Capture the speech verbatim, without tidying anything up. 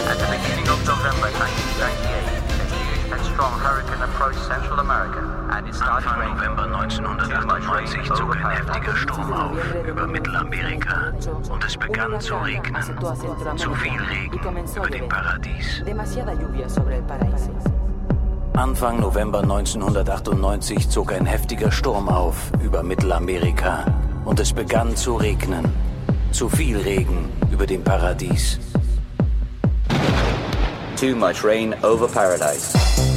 At the beginning of November nineteen ninety-eight, a huge and strong hurricane approached Central America and it started Anfang November neunzehnhundertachtundneunzig zog ein heftiger Sturm auf über Mittelamerika und es begann zu regnen. Zu viel Regen über dem Paradies. Anfang November neunzehnhundertachtundneunzig zog ein heftiger Sturm auf über Mittelamerika und es begann zu regnen. Zu viel Regen über dem Paradies. Too much rain over paradise.